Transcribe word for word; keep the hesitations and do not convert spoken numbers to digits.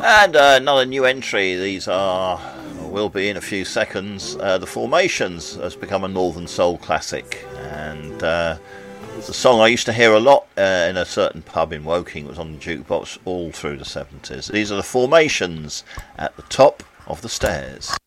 And uh, another new entry. These are, will be in a few seconds. Uh, the Formations has become a Northern Soul classic, and uh, it's a song I used to hear a lot uh, in a certain pub in Woking. It was on the jukebox all through the seventies. These are the Formations at the top of the stairs.